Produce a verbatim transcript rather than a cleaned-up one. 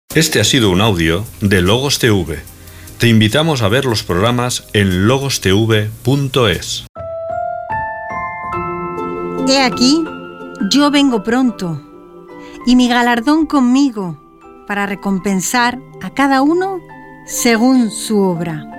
Este ha sido un audio de Logos T V. Te invitamos a ver los programas en logos t v punto es. He aquí, yo vengo pronto, y mi galardón conmigo, para recompensar a cada uno según su obra.